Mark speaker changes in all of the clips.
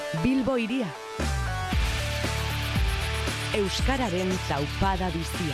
Speaker 1: Bilbo hiria. Euskararen taupada bizia.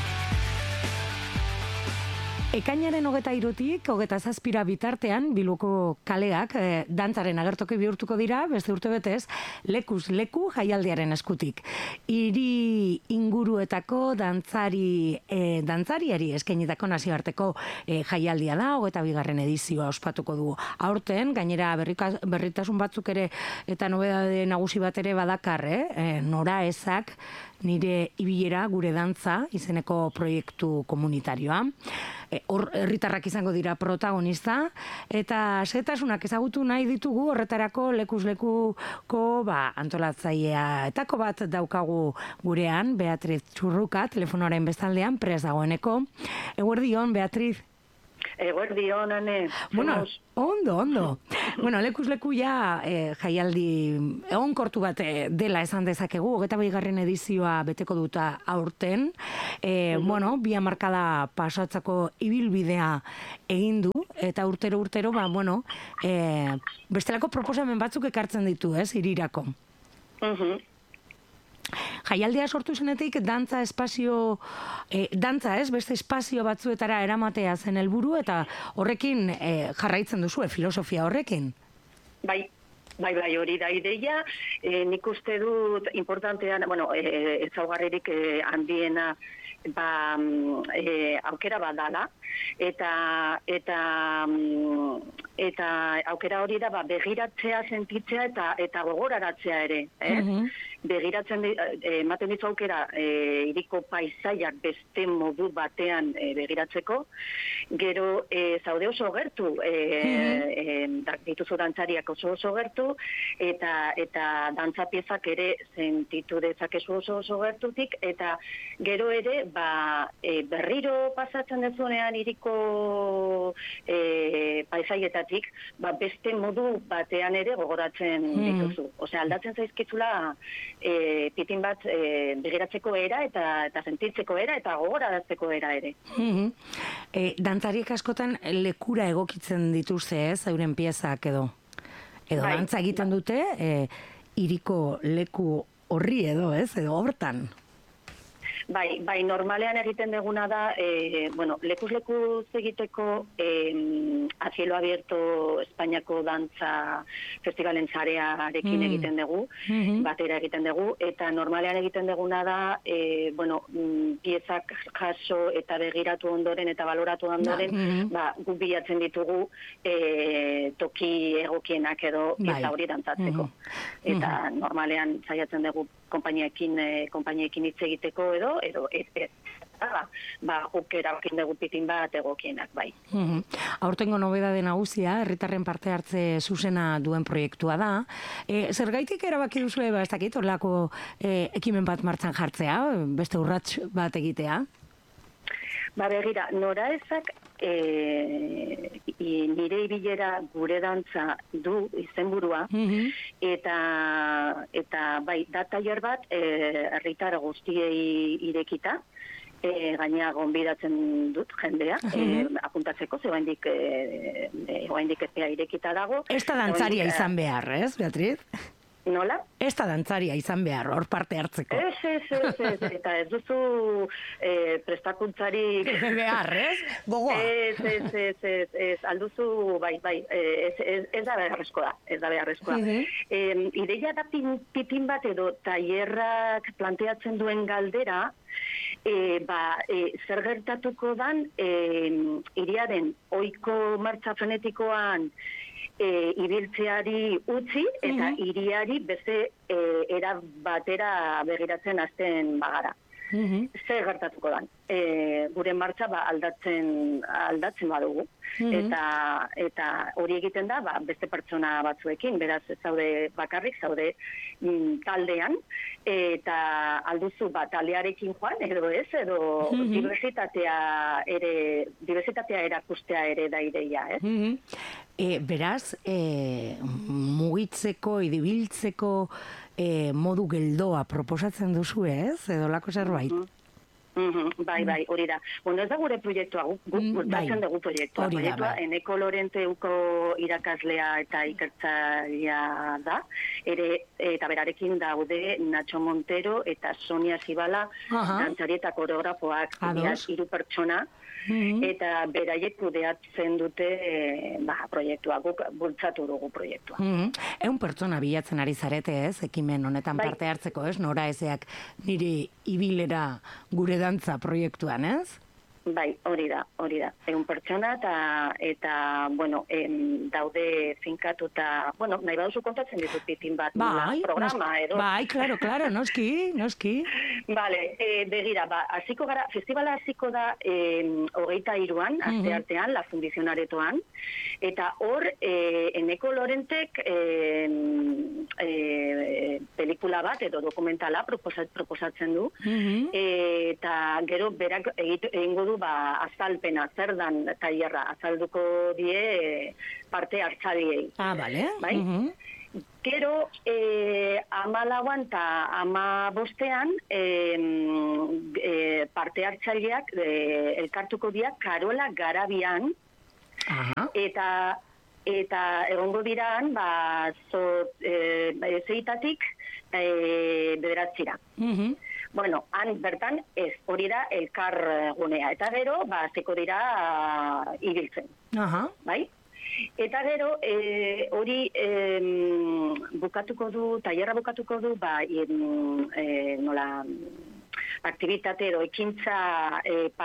Speaker 1: Ekainaren 23tik 27 bitartean Bilboko kaleak dantzaren agertoki bihurtuko dira, beste urtebetez, lekuz leku jaialdiaren eskutik. Hiri inguruetako dantzariari eskainitako nazioarteko jaialdia da, 22. edizioa ospatuko du. Aurten, gainera berritasun batzuk ere eta nobedade nagusi bat ere badakar, Nora ezak nire ibilera gure dantza izeneko proiektu komunitarioa. Hor herritarrak izango dira protagonista eta xehetasunak ezagutu nahi ditugu horretarako lekuz lekuko antolatzailea bat daukagu gurean, Beatriz Txurruka, telefonoaren bestaldean prest dagoeneko. Eguerdion, Beatriz.
Speaker 2: Eguerdion, Ane.
Speaker 1: Bueno, ondo. Bueno, lekuz leku jaialdi egonkortu bat dela esan dezakegu, 22. edizioa beteko duta aurten. Bueno, bi hamarkada pasatzako ibilbidea egin du, eta urtero, bestelako proposamen batzuk ekartzen ditu, hirirako. Jaialdia sortu zenetik dantza beste espazio batzuetara eramatea zen helburu eta horrekin jarraitzen duzu, filosofia horrekin?
Speaker 2: Bai, hori da ideia. Nik uste dut importantean, ezaugarririk handiena aukera bat dala, eta aukera hori da begiratzea, sentitzea eta gogoraratzea ere. Begiratzen ematen ditu aukera hiriko paisaiak beste modu batean begiratzeko, gero zaude oso gertu, dituzu dantzariak oso gertu, eta dantza piezak ere sentitu dezakezu oso gertutik, eta gero ere berriro pasatzen dezunean hiriko paisaietatik, beste modu batean ere gogoratzen dituzu. Osea, aldatzen zaizkitzula pitin bat begiratzeko era eta sentitzeko era eta gogorarazteko era ere.
Speaker 1: Dantzariek askotan lekura egokitzen dituzte, euren piezak edo dantza egiten dute hiriko leku horri edo hortan.
Speaker 2: Bai, normalean egiten deguna da, lekuz lekuz egiteko a cielo abierto Espainiako dantza festivalen zarearekin egiten dugu, batera egiten dugu, eta normalean egiten deguna da, piezak jaso eta begiratu ondoren eta baloratu ondoren, guk bilatzen ditugu toki egokienak edo pieza hori dantzatzeko. Eta normalean saiatzen dugu konpainiekin hitz egiteko edo guk erabakin dugu pitin bat egokienak, bai.
Speaker 1: Aurtengo nobedade nagusia, herritarren parte hartze zuzena duen proiektua da. Zergaitik erabaki duzu ez dakit, horrelako ekimen bat martxan jartzea, beste urrats bat egitea?
Speaker 2: Begira, Nora ezak nire ibilera gure dantza du izenburua, eta bai, da tailer bat herritar guztiei irekita, gainea gonbidatzen dut jendea, apuntatzeko, oraindik epea irekita dago.
Speaker 1: Ez da dantzaria izan behar, ez, Beatriz?
Speaker 2: Nola?
Speaker 1: Ez da dantzaria izan behar, hor parte hartzeko.
Speaker 2: Ez, eta ez duzu prestakuntzarik...
Speaker 1: Behar, ez? Gogoa.
Speaker 2: Ez, alduzu, bai, ez da beharrezkoa. Ideia da pitin bat edo tailerrak planteatzen duen galdera, zer gertatuko dan hiriaren ohiko martxa frenetikoan ibiltzeari utzi eta hiriari beste era batera begiratzen hasten bagara. Zer gertatuko dan? Gure martxa aldatzen badugu. Eta hori egiten da beste pertsona batzuekin, beraz ez zaude bakarrik, zaude taldean, eta alduzu taldearekin joan, edo ez, edo diversitatea erakustea ere da ideia, ez?
Speaker 1: Beraz, mugitzeko, ibiltzeko modu geldoa proposatzen duzu, ez? Edo lako zerbait?
Speaker 2: Bai, hori da. Bueno, ez da gure proiektua, guk bultatzen dugu proiektua. Proiektua, Eneko Lorenteuko irakaslea eta ikertzailea da, eta berarekin daude Nacho Montero eta Sonia Zibala, dantzari eta koreografoak, hiru pertsona, eta beraiek kudeatzen dute proiektua, guk bultzatu dugu proiektua.
Speaker 1: Eun pertsona bilatzen ari zarete ez, ekimen honetan parte hartzeko ez, nora ezeak nire ibilera gure dantza proiektuan ez?
Speaker 2: Bai, hori da. 100 pertsona eta bueno, daude finkatuta, bueno, nahi baduzu kontatzen dizut pitin bat programa edo.
Speaker 1: Bai, claro, noski.
Speaker 2: Vale, begira, festivala hasiko da 23an, asteartean, La Fundición Aretoan, eta hor Eneko Lorentek pelikula bat edo dokumentala proposatzen du, eta gero berak egingo du azalpena, zer dan tailerra, azalduko die parte hartzaileei.
Speaker 1: Bale.
Speaker 2: Bai? Gero, 14an eta 15an parte hartzaileak elkartuko dira Karola Garabian, eta egongo diraan, zeitatik bederatzira. Bueno, han bertan ez, hori da elkar gunea, eta gero, zeko dira ibiltzen. Bai? Eta gero, hori tailerra bukatuko du, nola, aktivitate edo ekintza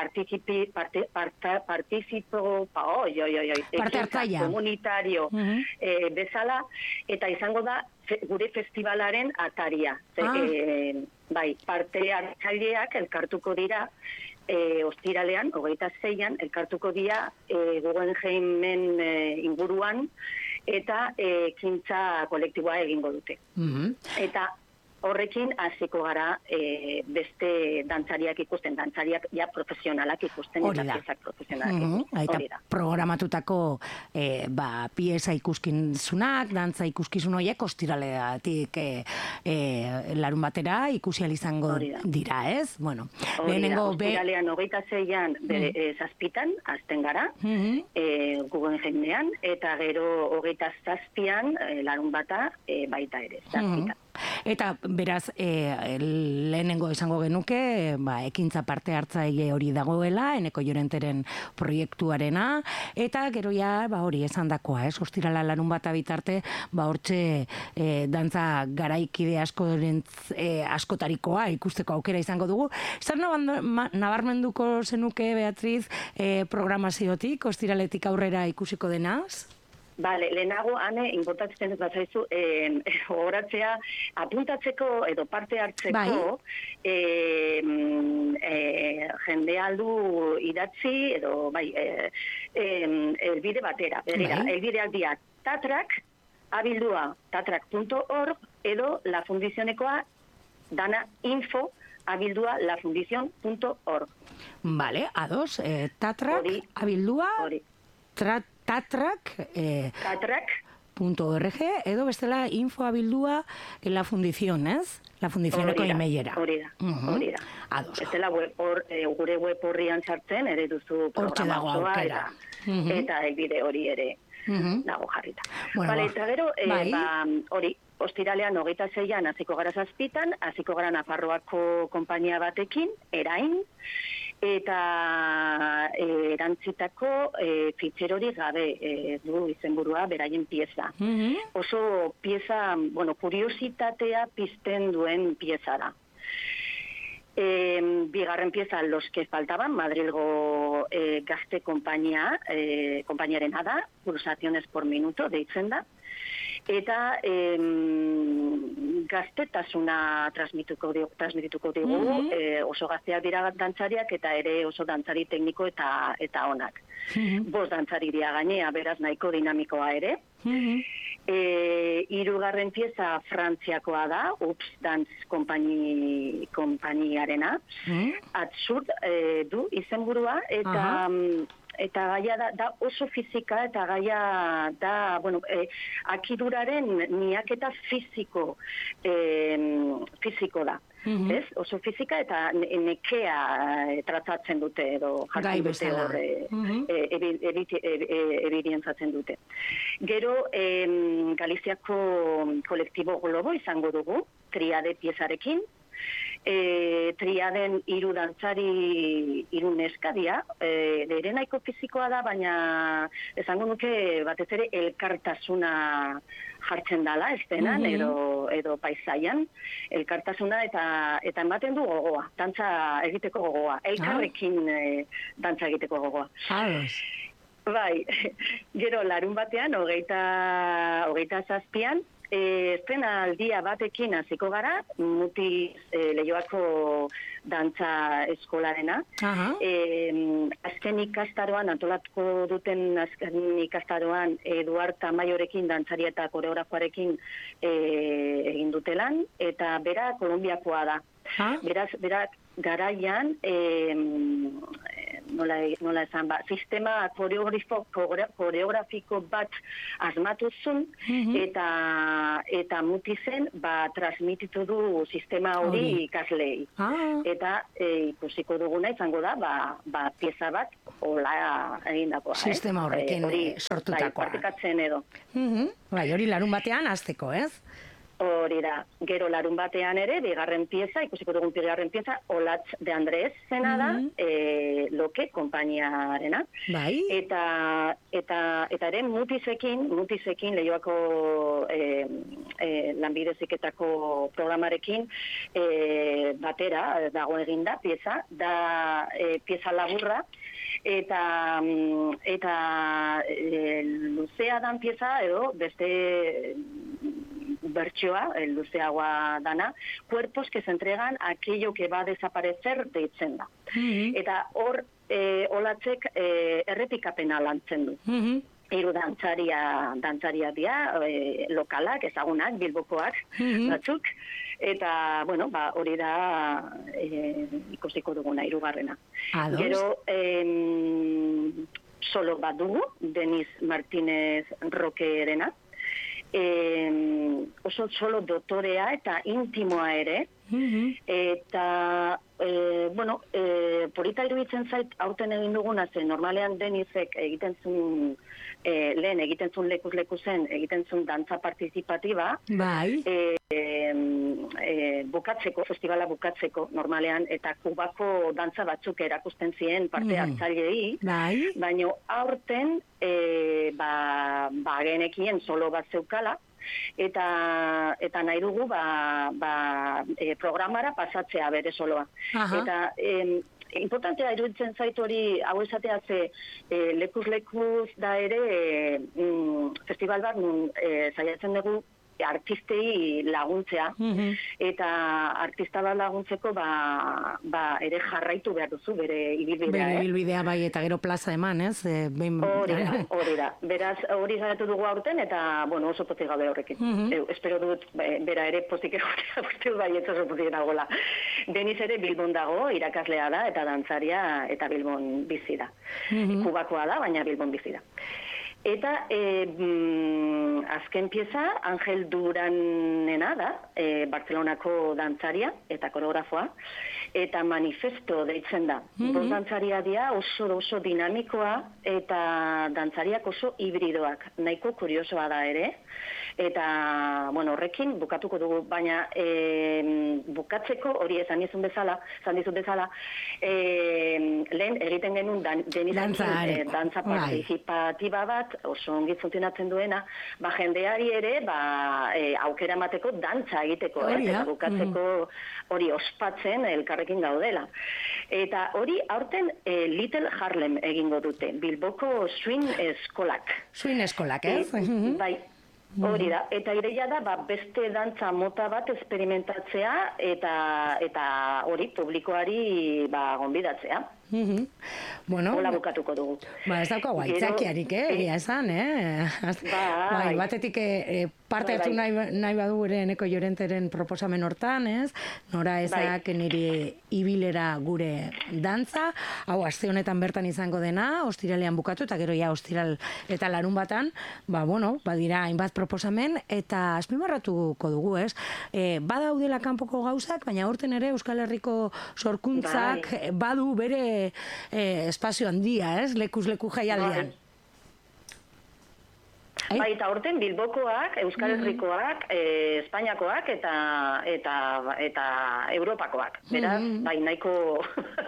Speaker 1: parte hartzailea
Speaker 2: komunitario bezala, eta izango da gure festivalaren ataria. Bai, parte hartzaileak elkartuko dira ostiralean, 26an, elkartuko dira Guggenheimen inguruan, eta ekintza kolektiboa egingo dute. Eta horrekin hasiko gara beste dantzariak ikusten, dantzariak ja profesionalak ikusten, eta piezak profesionalak ikusten.
Speaker 1: Eta programatutako pieza ikuskizunak, dantza ikuskizun horiek ostiraleatik larun batera ikusi izango dira, ez? Bueno,
Speaker 2: ostiralean 26an 7:00 hasten gara, Guggenheimean, eta gero 27an larun bata baita ere, 7:00.
Speaker 1: Eta beraz, lehenengo esango genuke, ekintza parte hartzaile hori dagoela, Eneko Lorenteren proiektuarena, eta gero ja, hori esandakoa, ostirala larun bata bitarte, hortxe dantza garaikide askotarikoa ikusteko aukera izango dugu. Zer nabarmenduko zenuke, Beatriz, programaziotik, ostiraletik aurrera ikusiko denaz?
Speaker 2: Bale, lehenago, inportatzen ez bazaizu, horatzea, apuntatzeko edo parte hartzeko, jende aldu idatzi, edo, elbide batera. Elbideak dira tatrak.org edo La Fundizionekoa dana info abildua lafundizion.org.
Speaker 1: Vale, ados, tatrak, abildua, tatrak.org edo bestela info abildua La Fundición, ez? La Fundizioneko emailera.
Speaker 2: Hori da. Bestela gure web horrian sartzen, ere duzu programazoa eta elbide hori ere dago jarrita. Eta gero, hori, ostiralean 26an hasiko gara 7:00, hasiko gara Nafarroako konpainia batekin, Erain, eta erantzitako fitxerorik gabe du izenburua beraien pieza. Oso pieza, kuriositatea pizten duen pieza da. Bigarren pieza, Los que faltaban, Madrilgo gazte konpainiarena da, pulsaciones por minuto, deitzen da. Eta gaztetasuna transmituko digu, oso gazteak dira dantzariak, eta ere oso dantzari tekniko eta onak. 5 dantzari dira gainea, beraz nahiko dinamikoa ere. 3. pieza Frantziakoa da, Ups Dance konpainiarena. Absurd du izenburua, eta gaia da oso fizika, eta gaia da, bueno, akiduraren miaketa fiziko da. Ez? Oso fizika eta nekea tratatzen dute edo jartzen dute hor evidentzatzen dute. Gero Galiziako kolektibo Globo izango dugu, triade piezarekin. Triaden 3 dantzari 3 neskadia, ere nahiko fizikoa da, baina esango nuke batez ere elkartasuna jartzen dala, estenan, edo paisaian, elkartasuna eta ematen du gogoa, dantza egiteko gogoa, elkarrekin dantza egiteko gogoa. Bai, gero larun batean, 27an, estrena batekin hasiko gara, Mutiz Leioako dantza eskolarena. Azken ikastaroan, antolatuko duten azken ikastaroan, Eduard Tamayorekin dantzaria eta koreografoarekin egin dutelan, eta bera Kolombiakoa da. Berak garaian, nola esan, sistema koreografiko bat asmatu zuen, eta Mutizen transmititu du sistema hori ikaslei. Eta ikusiko duguna izango da, pieza bat hola egindakoa.
Speaker 1: Sistema horrekin sortutakoa.
Speaker 2: Partikatzen edo.
Speaker 1: Hori larun batean azteko, ez?
Speaker 2: Hori da, gero larun batean ere, bigarren pieza, ikusiko dugun bigarren pieza, Olatz de Andrés zena da, Loke konpainiarena. Eta ere Mutizekin Leioako lanbide heziketako programarekin batera dago eginda pieza, da pieza laburra, eta luzea dan pieza edo beste bertsioa, luzeagoa dana, cuerpos que se entregan a aquello que va a desaparecer deitzen da. Eta hor Olatzek errepikapena lantzen du. 3 dantzaria dira, lokalak, ezagunak, bilbokoak, batzuk, eta, bueno, hori da ikusiko duguna, 3. Gero, solo bat dugu, Denis Martínez Roquerena, oso solo dotorea eta intimoa ere, eta polita iruditzen zait aurten egin duguna, ze normalean Denisek egiten zuen lehen egiten zuen lekuz-lekuzen egiten zuen dantza partizipatiba, bukatzeko, festivala bukatzeko normalean, eta Kubako dantza batzuk erakusten ziren parte hartzailei, baina aurten genekien solo bat zeukala, eta nahi dugu programara pasatzea bere soloa. Eta importantea iruditzen zait hori hau esatea ze lekuz-lekuz da ere festival bat saiatzen dugu artistei laguntzea, eta artista bat laguntzeko ere jarraitu behar duzu bere ibilbidea.
Speaker 1: Bere ibilbidea bai, eta gero plaza eman, ez?
Speaker 2: Hori da. Beraz, hori zaitu dugu aurten, eta, bueno, oso pozik gabe horrekin. Espero dut, bera ere pozik egotea, uste bai, ez oso pozik nagoela. Deniz ere Bilbon dago, irakaslea da, eta dantzaria, eta Bilbon bizi da. Kubakoa da, baina Bilbon bizi da. Eta azken pieza, Angel Duranena da, Barcelonako dantzaria eta koreografoa, eta Manifesto deitzen da. Bost dantzaria dira oso dinamikoa eta dantzariak oso hibridoak, nahiko kuriosoa da ere, eta horrekin bukatuko dugu, baina bukatzeko hori esan dizun bezala, lehen egiten genuen dantza partizipatiba bat, oso ongi funtzionatzen duena, jendeari ere aukera emateko dantza egiteko, eta bukatzeko hori ospatzen elkarrekin gaudela. Eta hori aurten Little Harlem egingo dute, Bilboko swing eskolak.
Speaker 1: Swing eskolak, ez?
Speaker 2: Bai. Hori da, eta ireia da beste dantza mota bat esperimentatzea eta hori publikoari gonbidatzea. Hola bukatuko dugu.
Speaker 1: Ez daukagu aitzakiarik, egia esan, Batetik parte hartu nahi badu ere Eneko Llorenteren proposamen hortan, ez? Nora ezak niri ibilera gure dantza, hau aste honetan bertan izango dena, ostiralean bukatu, eta gero ja ostiral eta larun batan, badira hainbat proposamen, eta azpimarratuko dugu, ez? Badaudela kanpoko gauzak, baina aurten ere Euskal Herriko sorkuntzak badu bere espazio handia, ez? Lekuz leku jaialdian.
Speaker 2: Eta aurten Bilbokoak, Euskal Herrikoak, Espainiakoak eta Europakoak. Beraz, nahiko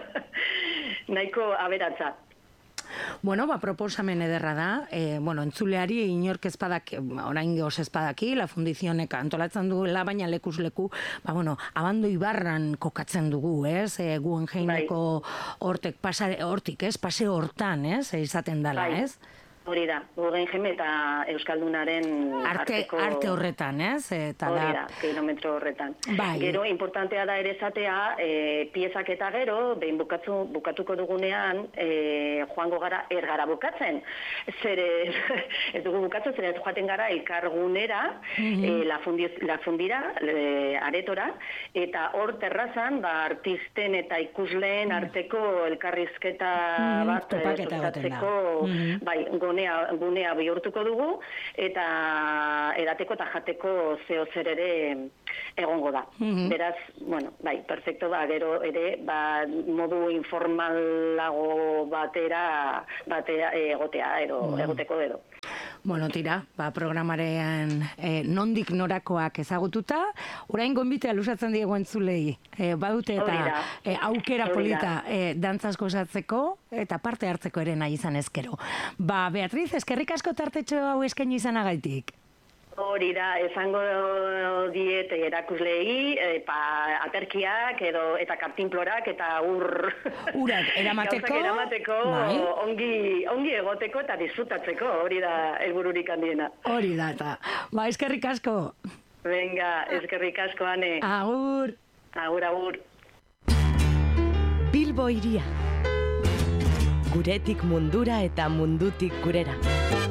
Speaker 2: aberatza.
Speaker 1: Proposamen ederra da. Entzuleari inork ezpadak, orain gehoz ezpadaki, La Fundizionek antolatzen duela, baina lekuz leku, Abando Ibarran kokatzen dugu, ez? Guggenheimeko hortik, pase hortan, ez? Izaten dela, ez?
Speaker 2: Hori da, Guggenheim eta Euskaldunaren arteko...
Speaker 1: Arte horretan, ez?
Speaker 2: Hori da, kilometro horretan. Gero, importantea da ere esatea, piezak eta gero, behin bukatuko dugunean, joango gara ergara bukatzen. Ez dugu bukatzen, zer ez joaten gara elkargunera, la fundira, aretora, eta hor terrazan, artisten eta ikusleen arteko elkarrizketa bat sustatzeko, gunea bihurtuko dugu, eta edateko eta jateko zeo zer ere egongo da. Beraz, perfecto, gero ere, modu informalago batera egotea, egoteko edo.
Speaker 1: Tira, programaren nondik norakoak ezagututa, orain gonbitea lusatzen diegu entzulei, badute eta aukera polita dantzazko osatzeko, eta parte hartzeko ere nahi izan ezkero. Beatriz, eskerrik asko tartetxo hau eskaini izanagaitik.
Speaker 2: Hori da, esango diet erakuslei, aterkiak eta kartinplorak eta
Speaker 1: urak eramateko,
Speaker 2: ongi egoteko eta disfrutatzeko, hori da helbururik handiena.
Speaker 1: Hori da, eta eskerrik asko.
Speaker 2: Venga, eskerrik asko, Ane.
Speaker 1: Agur.
Speaker 2: Agur.
Speaker 3: Bilbo hiria. Guretik mundura eta mundutik gurera.